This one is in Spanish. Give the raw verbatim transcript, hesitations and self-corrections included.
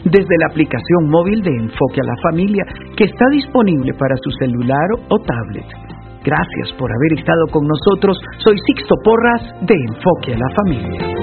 desde la aplicación móvil de Enfoque a la Familia, que está disponible para su celular o tablet. Gracias por haber estado con nosotros. Soy Sixto Porras de Enfoque a la Familia.